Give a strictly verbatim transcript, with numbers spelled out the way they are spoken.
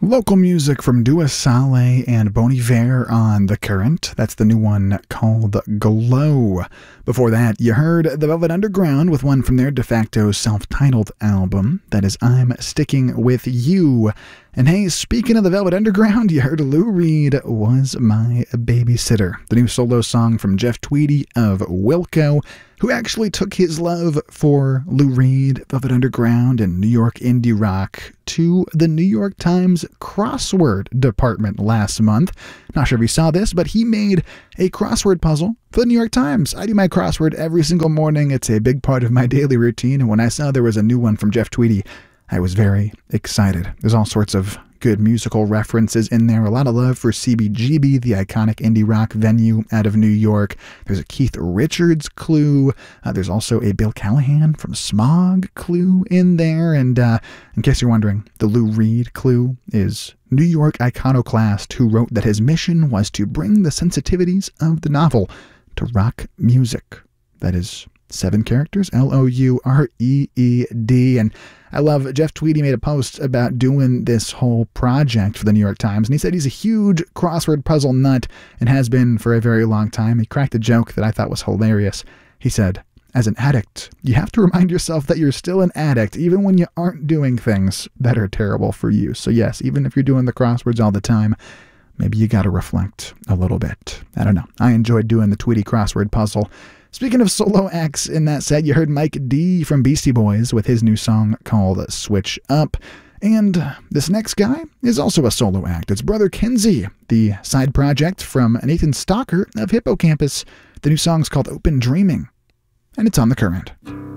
Local music from Dua Saleh and Bon Iver on The Current. That's the new one called Glow. Before that, you heard The Velvet Underground with one from their de facto self-titled album. That is I'm Sticking With You. And hey, speaking of The Velvet Underground, you heard Lou Reed Was My Babysitter, the new solo song from Jeff Tweedy of Wilco, who actually took his love for Lou Reed, Velvet Underground, and New York indie rock to the New York Times crossword department last month. Not sure if you saw this, but he made a crossword puzzle for the New York Times. I do my crossword every single morning. It's a big part of my daily routine, and when I saw there was a new one from Jeff Tweedy, I was very excited. There's all sorts of good musical references in there. A lot of love for C B G B, the iconic indie rock venue out of New York. There's a Keith Richards clue. Uh, there's also a Bill Callahan from Smog clue in there. And uh, in case you're wondering, the Lou Reed clue is New York iconoclast who wrote that his mission was to bring the sensitivities of the novel to rock music. That is seven characters, L O U R E E D. And I love Jeff Tweedy made a post about doing this whole project for the New York Times, and he said he's a huge crossword puzzle nut and has been for a very long time. He cracked a joke that I thought was hilarious. He said, as an addict, you have to remind yourself that you're still an addict, even when you aren't doing things that are terrible for you. So yes, even if you're doing the crosswords all the time, maybe you got to reflect a little bit. I don't know. I enjoyed doing the Tweedy crossword puzzle. Speaking of solo acts in that set, you heard Mike D from Beastie Boys with his new song called Switch Up. And this next guy is also a solo act. It's Brother Kenzie, the side project from Nathan Stalker of Hippocampus. The new song's called Open Dreaming, and it's on The Current.